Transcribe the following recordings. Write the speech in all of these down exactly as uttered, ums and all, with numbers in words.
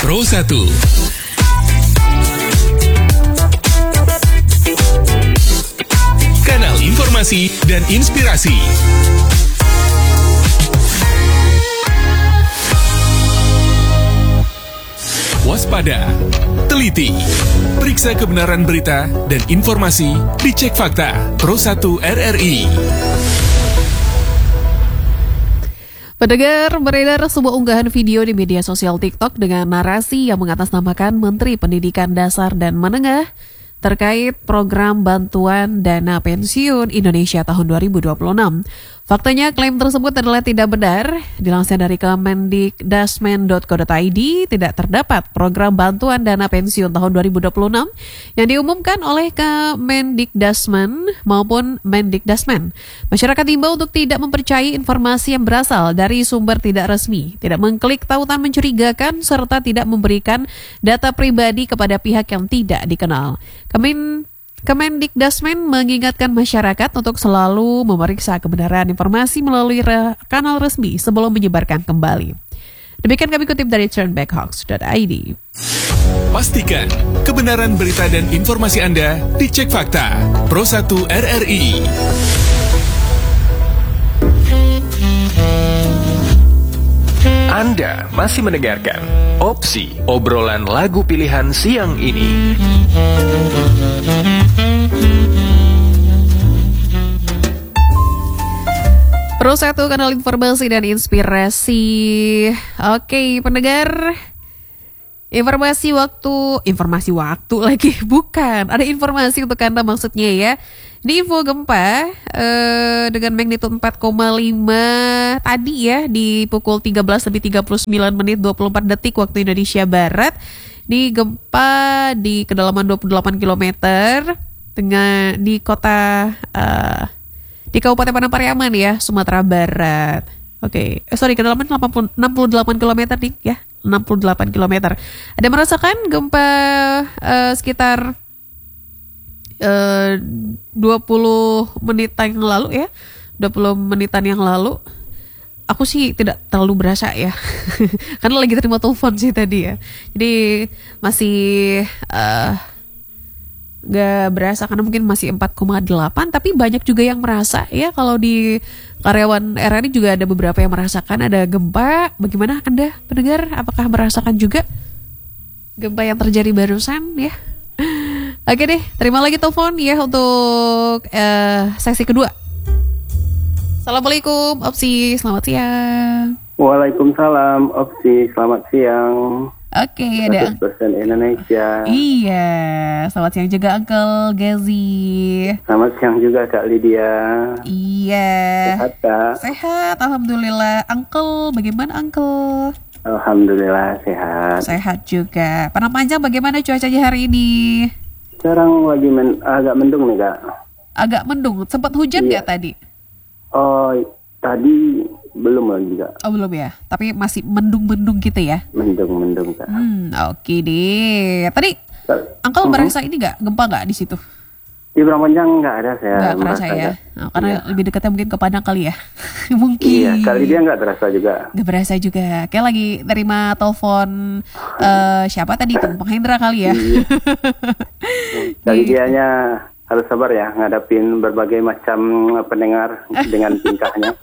Pro satu. Kanal informasi dan inspirasi. Waspada, teliti, periksa kebenaran berita dan informasi, dicek fakta. Pro satu R R I. Pendengar, beredar sebuah unggahan video di media sosial TikTok dengan narasi yang mengatasnamakan Menteri Pendidikan Dasar dan Menengah terkait program bantuan dana pensiun Indonesia tahun dua ribu dua puluh enam. Faktanya, klaim tersebut adalah tidak benar. Dilansir dari kemendikdasmen dot co dot i d, tidak terdapat program bantuan dana pensiun tahun dua ribu dua puluh enam yang diumumkan oleh Kemendikdasmen maupun Mendikdasmen. Masyarakat diimbau untuk tidak mempercayai informasi yang berasal dari sumber tidak resmi, tidak mengklik tautan mencurigakan, serta tidak memberikan data pribadi kepada pihak yang tidak dikenal. Kemen Kemendikdasmen mengingatkan masyarakat untuk selalu memeriksa kebenaran informasi melalui re- kanal resmi sebelum menyebarkan kembali. Demikian kami kutip dari turnbackhawks dot i d. Pastikan kebenaran berita dan informasi Anda dicek fakta. Pro satu R R I. Anda masih mendengarkan Opsi Obrolan Lagu Pilihan siang ini. Pro satu, kanal informasi dan inspirasi. Oke, pendengar, informasi waktu, informasi waktu lagi, bukan, ada informasi untuk Anda maksudnya ya. Di info gempa eh, dengan magnitudo empat koma lima tadi ya, di pukul tiga belas lebih tiga puluh sembilan menit dua puluh empat detik waktu Indonesia Barat. Di gempa di kedalaman dua puluh delapan kilometer dengan di kota uh, di Kabupaten Panapariaman ya, Sumatera Barat. Oke, okay. eh, sorry, kedalaman enam puluh delapan kilometer nih ya, enam puluh delapan kilometer. Ada merasakan gempa uh, sekitar uh, dua puluh menitan yang lalu ya, dua puluh menitan yang lalu. Aku sih tidak terlalu berasa ya, karena lagi terima telepon sih tadi ya. Jadi masih uh, gak berasa karena mungkin masih empat koma delapan, tapi banyak juga yang merasa ya. Kalau di karyawan R R I juga ada beberapa yang merasakan ada gempa. Bagaimana Anda pendengar, apakah merasakan juga gempa yang terjadi barusan ya? Oke deh, terima lagi telepon ya untuk uh, sesi kedua. Assalamualaikum Opsi, selamat siang. Waalaikumsalam Opsi, selamat siang. Oke, ada seratus persen Indonesia. Iya, selamat siang juga Uncle Gezi. Selamat siang juga Kak Lydia. Iya. Sehat Kak? Sehat, alhamdulillah. Uncle, bagaimana Uncle? Alhamdulillah sehat. Sehat juga. Panang Panjang bagaimana cuacanya hari ini? Sekarang lagi men- agak mendung nih Kak. Agak mendung, sempat hujan Iya. nggak tadi? Oh, tadi belum lagi Kak. Oh belum ya, tapi masih mendung-mendung gitu ya? Mendung-mendung Kak. Hmm, oke deh. Tadi Kak, Uncle uh-huh. merasa ini nggak, gempa nggak di situ? Di Bramanjang nggak ada saya. Nggak kerasa ya? Nah, karena iya. lebih dekatnya mungkin ke Padang kali ya? Mungkin. Iya, Kak Lydia nggak terasa juga. Nggak berasa juga. Kayak lagi terima telepon uh, siapa tadi tuh? Bang Hendra kali ya? Iya. Kak Lydianya harus sabar ya ngadapin berbagai macam pendengar dengan tingkahnya.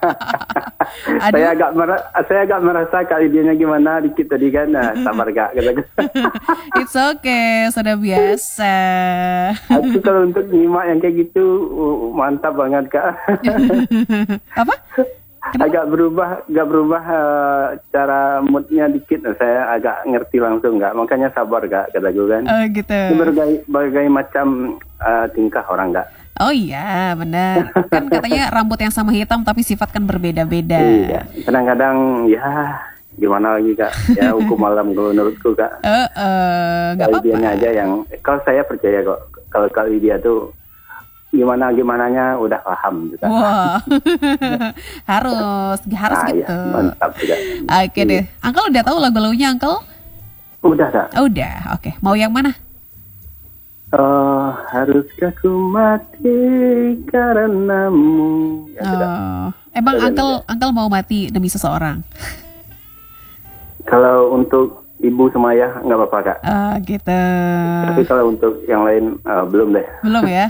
saya agak mer- saya agak merasa Kak Lydianya gimana dikit tadi kan. Nah, sabar Kak. It's okay, sudah biasa. Aku kalau untuk nyimak yang kayak gitu uh, mantap banget Kak. Apa? Kenapa? Agak berubah, agak berubah uh, cara moodnya dikit. Saya agak ngerti langsung Kak. Makanya sabar Kak, kata gue kan. Oh gitu. Berbagai, berbagai macam uh, tingkah orang Kak. Oh iya, benar. Kan katanya rambut yang sama hitam tapi sifat kan berbeda-beda. Iya, kadang-kadang ya gimana lagi Kak. Ya hukum malam kalau menurutku Kak. Eh, uh, nggak Kak apa-apa. Lydianya aja yang, kalau saya percaya kok. Kalau Kak Lydia tuh gimana-gimananya udah paham gitu. Wah, harus, harus nah, gitu. Ya, mantap juga. Oke deh, Uncle udah tahu lagu-lagunya Uncle? Udah Kak. Oh, udah, oke. Mau yang mana? Oh, haruskah ku mati karenamu? Ya, sudah. Oh, emang Sudah, Uncle, sudah. Uncle mau mati demi seseorang? Kalau untuk ibu sama ayah nggak apa-apa Kak. Oh gitu. Tapi kalau untuk yang lain uh, belum deh. Belum ya?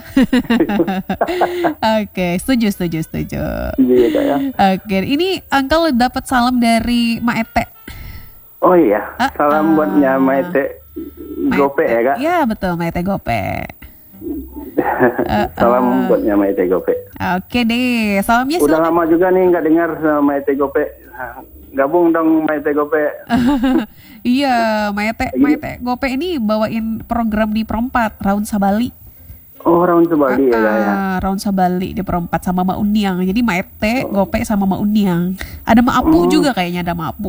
Oke, setuju, setuju, setuju. Iya Kak ya. Oke, ini Uncle dapat salam dari Ma Ete. Oh iya, Ah, salam ah. buatnya Maete Gope ya Kak. Iya betul, Ma Ete Gope. Uh, Salam uh. buatnya Maete Gope. Oke deh, salamnya Udah silakan. lama juga nih nggak dengar sama Maete Gope. Gabung dong Maete Gope. Iya, Maete, Gini. Maete Gope ini bawain program di Perempat, Raun Sabali. Oh, Raun Sabali ya Kak ya. Ah, Raun Sabali di Perempat sama Ma Uniang. Jadi Maete, Gope sama Ma Uniang. Ada Ma Apu Oh. juga kayaknya, ada Ma Apu.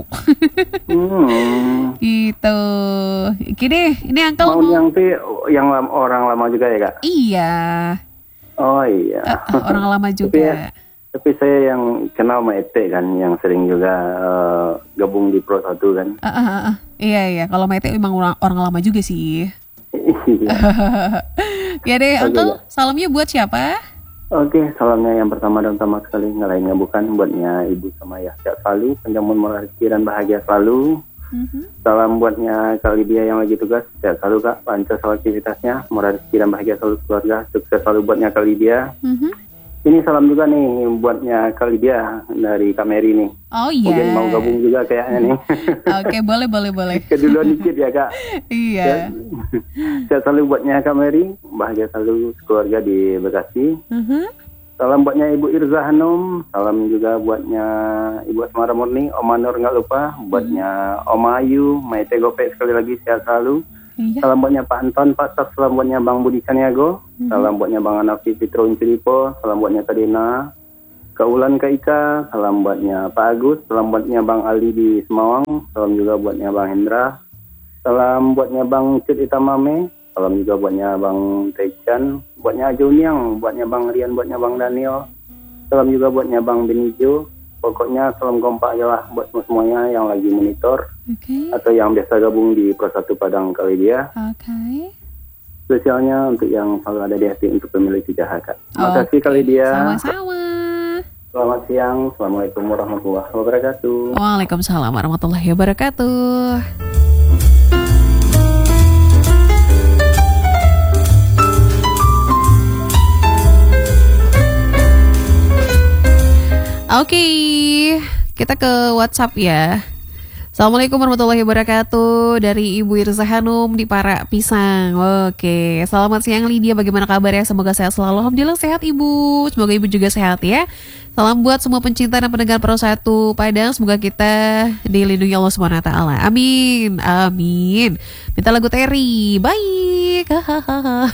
Hmm. Gitu. Oke deh, ini Uncle Mau mau. yang tuh yang lam- orang lama juga ya Kak. Iya, Oh iya. Ah, ah, orang lama Tapi, juga. tapi saya yang kenal Maete kan, yang sering juga uh, gabung di Pro satu kan. Ah, ah, ah, ah. Iya, iya. Kalau Maete memang orang, orang lama juga sih. Iya. Ya deh, Oke, Uncle, ya. salamnya buat siapa? Oke, salamnya yang pertama dan utama sekali nggak lainnya bukan buatnya ibu sama ayah sehat selalu, panjang umur murah rezeki dan bahagia selalu. Mhm. Salam buatnya Kak Lydia yang lagi tugas, sehat selalu Kak, lancar selalu aktivitasnya, murah rezeki dan bahagia selalu keluarga, sukses selalu buatnya Kak Lydia. Mhm. Ini salam juga nih buatnya Kak Lydia dari Kak Mary nih. Oh iya. Mungkin mau gabung juga kayaknya nih. Oke, boleh, boleh, boleh. Keduluan dikit ya Kak. Iya. Sehat selalu buatnya Kak Mary, bahagia selalu keluarga di Bekasi. Mhm. Salam buatnya Ibu Irza Hanum, salam juga buatnya Ibu Asmara Murni, Om Anur nggak lupa, buatnya Om Ayu, Maite Gope sekali lagi sehat selalu. Iya. Salam buatnya Pak Anton, Pak Saf, salam buatnya Bang Budi Caniago, salam buatnya Bang Anafi Fitro Uncilipo, salam buatnya Kadina, Kak Ulan Kak Ika, salam buatnya Pak Agus, salam buatnya Bang Ali di Semawang, salam juga buatnya Bang Hendra, salam buatnya Bang Cid Itamame, salam juga buatnya Bang Tecan, buatnya Juniang, buatnya Bang Rian, buatnya Bang Daniel, salam juga buatnya Bang Benijo. Pokoknya salam kompak aja lah buat semuanya yang lagi monitor Oke. atau yang biasa gabung di Pro satu Padang kali dia. Oke. Spesialnya untuk yang selalu ada di hati untuk pemilik Jaha Kak. Terima kasih Oke. kali dia. Sama-sama. Selamat siang. Assalamualaikum warahmatullahi wabarakatuh. Waalaikumsalam warahmatullahi wabarakatuh. Oke, kita ke WhatsApp ya. Assalamualaikum warahmatullahi wabarakatuh. Dari Ibu Irza Hanum di Parak Pisang. Oke, selamat siang Lydia, bagaimana kabarnya? Semoga sehat selalu. Alhamdulillah sehat Ibu. Semoga Ibu juga sehat ya. Salam buat semua pencinta dan pendengar Pro satu Padang. Semoga kita dilindungi Allah subhanahu wa taala. Amin. Amin. Minta lagu Terry. Baik. Hahaha.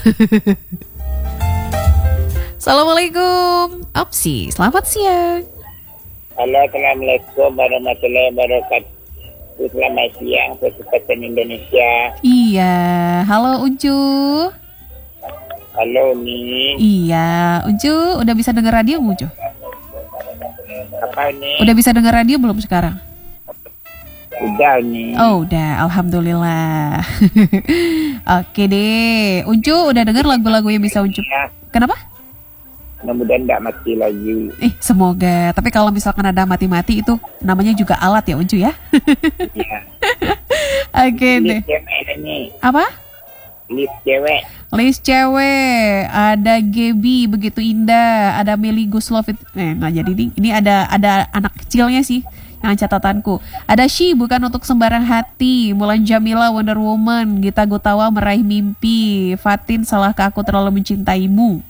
Assalamualaikum. Opsi, selamat siang. Halo, Assalamualaikum warahmatullahi wabarakatuh. Selamat siang, kesempatan Indonesia. Iya, halo Uncu. Halo, nih. Iya, Uncu udah bisa denger radio Uncu? Apa nih? Udah bisa denger radio belum sekarang? Udah nih. Oh udah, alhamdulillah. Oke deh, Uncu udah denger lagu-lagu yang bisa Uncu. Ya, Kenapa? mudah-mudahan tidak mati lagi. Eh semoga. Tapi kalau misalkan ada mati-mati itu namanya juga alat ya Uncu ya. Ya. Oke deh. List cewek ini. Apa? List cewek. List cewek, ada Gaby begitu indah, ada Meli Guslovit. Eh nggak jadi nih. Ini ada ada anak kecilnya sih. Yang catatanku ada She bukan untuk sembarang hati, Mulan Jamila Wonder Woman, Gita Gutawa meraih mimpi, Fatin salahkah aku terlalu mencintaimu.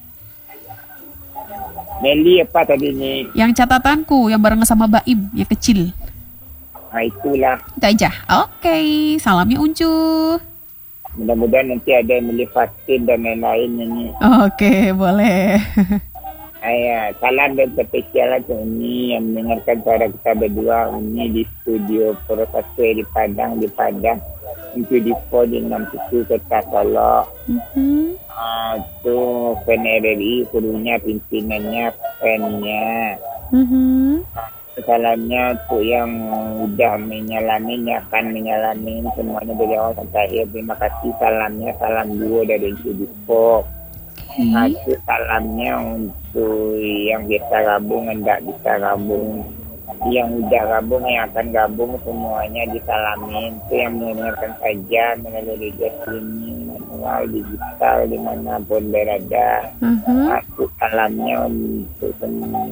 Meli apa tadi nih? Yang catatanku yang bareng sama Baim yang kecil. Nah, itulah. Itu aja. Oke, salamnya Uncu. Mudah-mudahan nanti ada yang melifatin dan lain-lain ini. Oke, boleh. Ayah, salam dan spesial untuk ini yang mendengarkan suara kita berdua ini di studio Pro satu di Padang, di Padang. Itu di Pod enam tujuh Kota Solo. Mhm. Ah, itu fan R R I, gurunya, pimpinannya, fan-nya. Mhm. Salamnya untuk yang udah menyalami, yang akan menyalami semuanya dari awal sampai akhir. Terima kasih salamnya, salam dua dari Judipok. Itu salamnya untuk yang bisa gabung, enggak bisa gabung. yang udah gabung, yang akan gabung semuanya disalamin. Itu yang mendengarkan saja melalui liga streaming manual digital dimanapun berada. Mhm. Aku salamnya untuk semua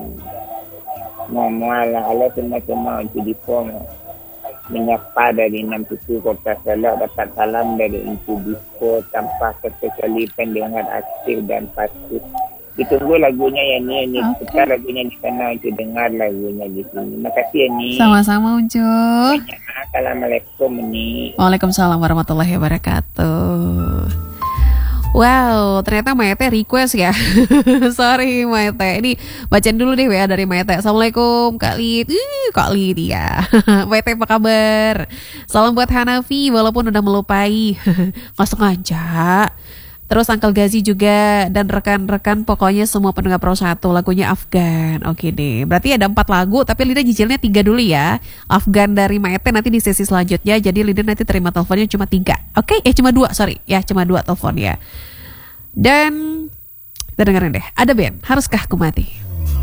ala ala semua-semua untuk di form menyapa dari enam puluh Kota Salak, dapat salam dari Intu Disco tanpa kecuali pendengar aktif dan pasti. Ditunggu lagunya ya nih, ini Oke. kita lagunya di sana untuk dengar lagunya di sini. Terima kasih ya nih. Sama-sama Ucup. Assalamualaikum nih. Waalaikumsalam warahmatullahi wabarakatuh. Wow, ternyata Maete request ya. Sorry Maete. Ini bacain dulu deh W A dari Maete. Assalamualaikum Kak Lid. Uh, Kak Lid ya. Maete apa kabar? Salam buat Hanafi walaupun udah melupai. Nggak sengaja. Terus Uncle Gazi juga dan rekan-rekan pokoknya semua pendengar Pro satu lagunya Afgan. Oke deh. Berarti ada empat lagu tapi Lida cicilnya tiga dulu ya. Afgan dari Maete nanti di sesi selanjutnya. Jadi Lida nanti terima teleponnya cuma tiga. Oke, eh cuma dua, sorry. Ya cuma dua telepon ya. Dan kita dengerin deh. Ada band, Haruskah Ku Mati?